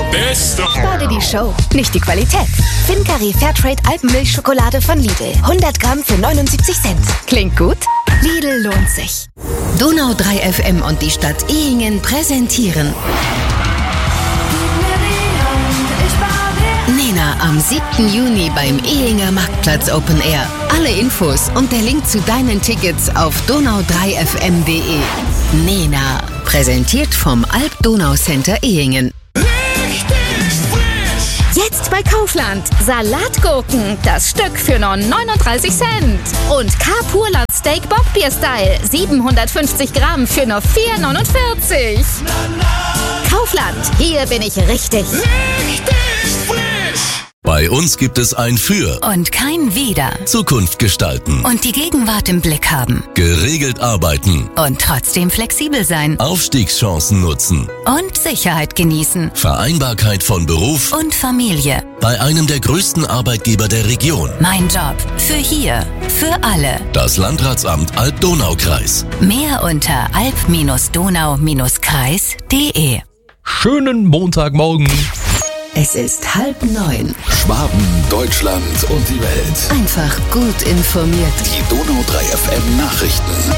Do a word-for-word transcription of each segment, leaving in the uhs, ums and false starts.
Beste. Spare die Show, nicht die Qualität. Fincari Fairtrade Alpenmilchschokolade von Lidl. hundert Gramm für neunundsiebzig Cent. Klingt gut? Lidl lohnt sich. Donau drei F M und die Stadt Ehingen präsentieren Nena am siebten Juni beim Ehinger Marktplatz Open Air. Alle Infos und der Link zu deinen Tickets auf donau drei f m punkt de. Nena, präsentiert vom Alp-Donau-Center Ehingen. Jetzt bei Kaufland. Salatgurken, das Stück für nur neununddreißig Cent. Und Carpurlat Steak Bockbier Style, siebenhundertfünfzig Gramm für nur vier neunundvierzig. Kaufland, hier bin ich richtig. Richtig frisch. Bei uns gibt es ein Für Und kein Wieder. Zukunft gestalten, Und die Gegenwart im Blick haben. geregelt arbeiten, Und trotzdem flexibel sein. Aufstiegschancen nutzen, Und Sicherheit genießen. Vereinbarkeit von Beruf Und Familie. bei einem der größten Arbeitgeber der Region. Mein Job. Für hier. Für alle. Das Landratsamt Alb-Donau-Kreis. Mehr unter alp Donau Kreis punkt de. Schönen Montagmorgen. Es ist halb neun. Schwaben, Deutschland und die Welt. Einfach gut informiert. Die Donau drei F M Nachrichten.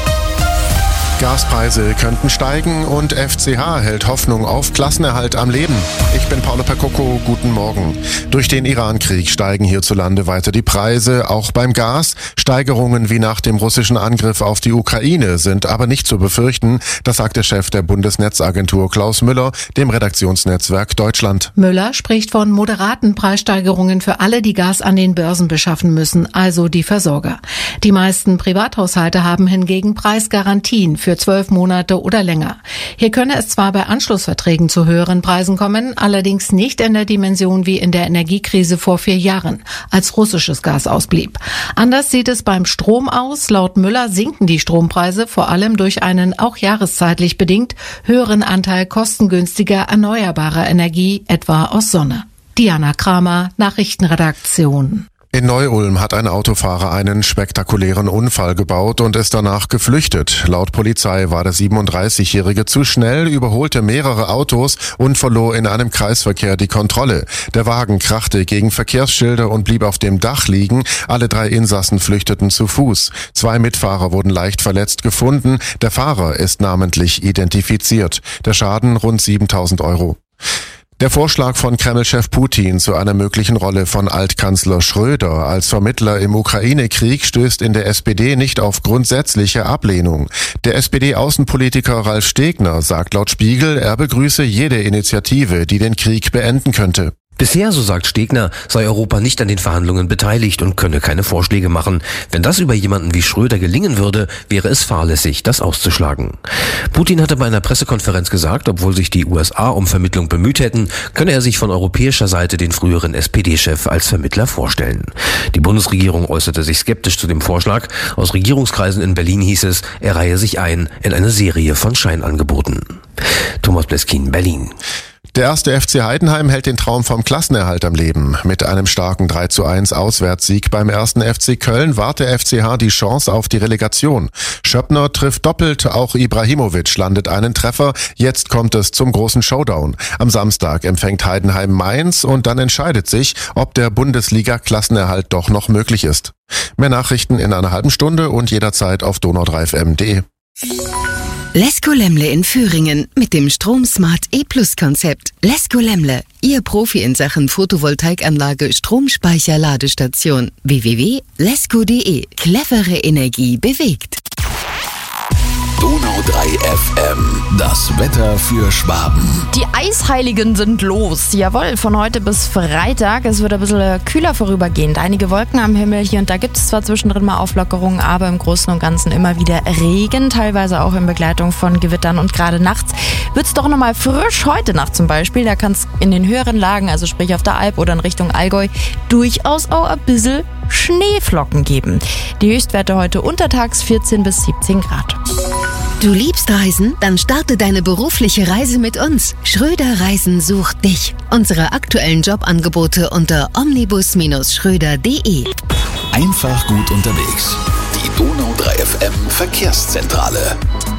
Gaspreise könnten steigen und F C H hält Hoffnung auf Klassenerhalt am Leben. Ich bin Paolo Percocco, guten Morgen. Durch den Iran-Krieg steigen hierzulande weiter die Preise, auch beim Gas. Steigerungen wie nach dem russischen Angriff auf die Ukraine sind aber nicht zu befürchten. Das sagt der Chef der Bundesnetzagentur Klaus Müller, dem Redaktionsnetzwerk Deutschland. Müller spricht von moderaten Preissteigerungen für alle, die Gas an den Börsen beschaffen müssen, also die Versorger. Die meisten Privathaushalte haben hingegen Preisgarantien für zwölf Monate oder länger. Hier könne es zwar bei Anschlussverträgen zu höheren Preisen kommen, allerdings nicht in der Dimension wie in der Energiekrise vor vier Jahren, als russisches Gas ausblieb. Anders sieht es beim Strom aus. Laut Müller sinken die Strompreise vor allem durch einen auch jahreszeitlich bedingt höheren Anteil kostengünstiger erneuerbarer Energie, etwa aus Sonne. Diana Kramer, Nachrichtenredaktion. In Neu-Ulm hat ein Autofahrer einen spektakulären Unfall gebaut und ist danach geflüchtet. Laut Polizei war der siebenunddreißigjährige zu schnell, überholte mehrere Autos und verlor in einem Kreisverkehr die Kontrolle. Der Wagen krachte gegen Verkehrsschilder und blieb auf dem Dach liegen. Alle drei Insassen flüchteten zu Fuß. Zwei Mitfahrer wurden leicht verletzt gefunden. Der Fahrer ist namentlich identifiziert. Der Schaden rund siebentausend Euro. Der Vorschlag von Kreml-Chef Putin zu einer möglichen Rolle von Altkanzler Schröder als Vermittler im Ukraine-Krieg stößt in der S P D nicht auf grundsätzliche Ablehnung. Der S P D-Außenpolitiker Ralf Stegner sagt laut Spiegel, er begrüße jede Initiative, die den Krieg beenden könnte. Bisher, so sagt Stegner, sei Europa nicht an den Verhandlungen beteiligt und könne keine Vorschläge machen. Wenn das über jemanden wie Schröder gelingen würde, wäre es fahrlässig, das auszuschlagen. Putin hatte bei einer Pressekonferenz gesagt, obwohl sich die U S A um Vermittlung bemüht hätten, könne er sich von europäischer Seite den früheren S P D-Chef als Vermittler vorstellen. Die Bundesregierung äußerte sich skeptisch zu dem Vorschlag. Aus Regierungskreisen in Berlin hieß es, er reihe sich ein in eine Serie von Scheinangeboten. Thomas Bleskin, Berlin. Der erste F C Heidenheim hält den Traum vom Klassenerhalt am Leben. Mit einem starken drei zu eins Auswärtssieg beim ersten F C Köln wahrt der F C H die Chance auf die Relegation. Schöppner trifft doppelt, auch Ibrahimovic landet einen Treffer. Jetzt kommt es zum großen Showdown. Am Samstag empfängt Heidenheim Mainz und dann entscheidet sich, ob der Bundesliga-Klassenerhalt doch noch möglich ist. Mehr Nachrichten in einer halben Stunde und jederzeit auf donau drei f m punkt de. Lesko Lemle in Thüringen mit dem Stromsmart E-Plus-Konzept. Lesko Lemle, Ihr Profi in Sachen Photovoltaikanlage, Stromspeicher, Ladestation. w w w punkt lesko punkt de. Clevere Energie bewegt. Donau drei F M. Das Wetter für Schwaben. Die Eisheiligen sind los. Jawohl, von heute bis Freitag. Es wird ein bisschen kühler vorübergehend. Einige Wolken am Himmel. Hier und da gibt es zwar zwischendrin mal Auflockerungen, aber im Großen und Ganzen immer wieder Regen. Teilweise auch in Begleitung von Gewittern. Und gerade nachts wird es doch nochmal frisch. Heute Nacht zum Beispiel. Da kann es in den höheren Lagen, also sprich auf der Alp oder in Richtung Allgäu, durchaus auch ein bisschen Schneeflocken geben. Die Höchstwerte heute untertags vierzehn bis siebzehn Grad. Du liebst Reisen? Dann starte deine berufliche Reise mit uns. Schröder Reisen sucht dich. Unsere aktuellen Jobangebote unter omnibus Schröder punkt de. Einfach gut unterwegs. Die Donau drei F M Verkehrszentrale.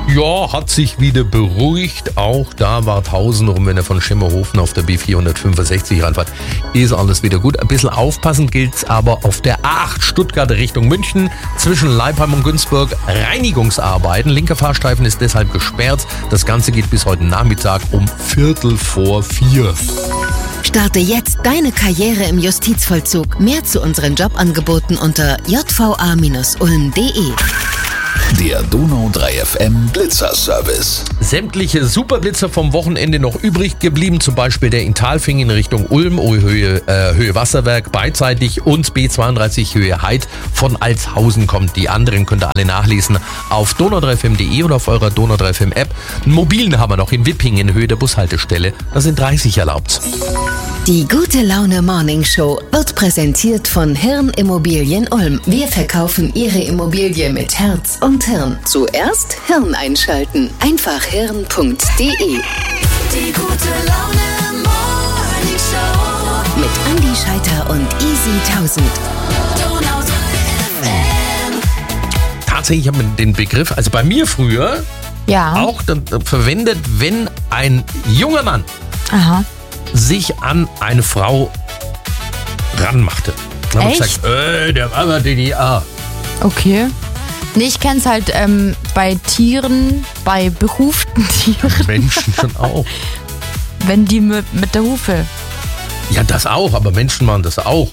Ja, hat sich wieder beruhigt. Auch da war Tausend rum, wenn er von Schemmerhofen auf der B vierhundertfünfundsechzig reinfährt. Ist alles wieder gut. Ein bisschen aufpassen gilt's aber auf der A acht Stuttgart Richtung München zwischen Leipheim und Günzburg. Reinigungsarbeiten. Linker Fahrstreifen ist deshalb gesperrt. Das Ganze geht bis heute Nachmittag um Viertel vor vier. Starte jetzt deine Karriere im Justizvollzug. Mehr zu unseren Jobangeboten unter j v a Bindestrich ulm punkt de. Der Donau drei F M Blitzerservice. Sämtliche Superblitzer vom Wochenende noch übrig geblieben, zum Beispiel der in Talfing in Richtung Ulm, Höhe, äh, Höhe Wasserwerk beidseitig und B zweiunddreißig Höhe Heid von Altshausen kommt. Die anderen könnt ihr alle nachlesen auf donau drei f m punkt de oder auf eurer Donau drei F M App. Einen mobilen haben wir noch in Wipping in Höhe der Bushaltestelle. Da sind dreißig erlaubt. Die Gute Laune Morning Show wird präsentiert von Hirn Immobilien Ulm. Wir verkaufen Ihre Immobilie mit Herz und Hirn. Zuerst Hirn einschalten. Einfach hirn punkt de. Die gute Laune Morning Show. Mit Andi Scheiter und Easy tausend. Donau drei F M. Tatsächlich haben wir den Begriff, also bei mir früher, Ja. auch dann verwendet, wenn ein junger Mann Aha. sich an eine Frau ranmachte. Dann haben wir Echt? gesagt, äh, der war aber D D A. Okay. Nee, ich kenn's halt ähm, bei Tieren, bei beruften Tieren, Menschen schon auch. wenn die mit, mit der Hufe. Ja, das auch, aber Menschen machen das auch.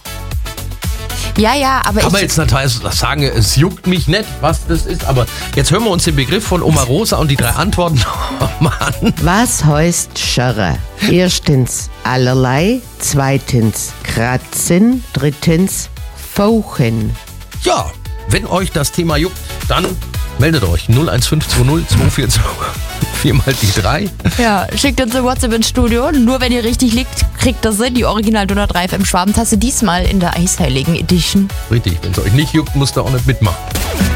Ja, ja, aber Kann man ich... jetzt natürlich sagen, es juckt mich nicht, was das ist, aber jetzt hören wir uns den Begriff von Oma Rosa und die drei Antworten nochmal an. Was heißt Scharre? Erstens allerlei, zweitens kratzen, drittens fauchen. Ja, wenn euch das Thema juckt, dann meldet euch null eins fünf zwei null zwei vier zwei vier mal die drei. Ja, schickt uns eine WhatsApp ins Studio. Nur wenn ihr richtig liegt, kriegt das in die Original Donau drei F M Schwabentasse, diesmal in der Eisheiligen Edition. Richtig, wenn es euch nicht juckt, müsst ihr auch nicht mitmachen.